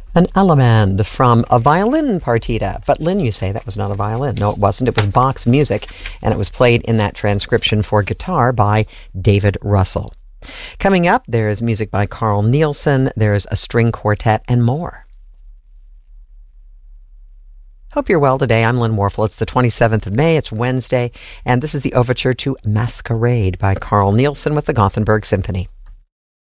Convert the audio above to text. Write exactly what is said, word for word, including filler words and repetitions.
An allemande from a violin partita. But Lynn, you say that was not a violin. No, it wasn't. It was Bach's music, and it was played in that transcription for guitar by David Russell. Coming up, there's music by Carl Nielsen, there's a string quartet, and more. Hope you're well today. I'm Lynn Warfel. It's the twenty-seventh of May. It's Wednesday, and this is the overture to Masquerade by Carl Nielsen with the Gothenburg Symphony.